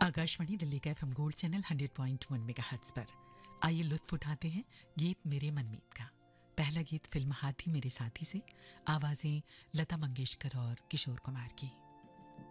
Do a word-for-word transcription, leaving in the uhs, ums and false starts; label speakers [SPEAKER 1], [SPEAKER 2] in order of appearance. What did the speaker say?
[SPEAKER 1] आकाशवाणी दिल्ली का FM gold channel hundred point one megahertz पर आइए लुत्फ उठाते हैं गीत मेरे मनमीत का। पहला गीत फिल्म हाथी मेरे साथी से, आवाजें लता मंगेशकर और किशोर कुमार की।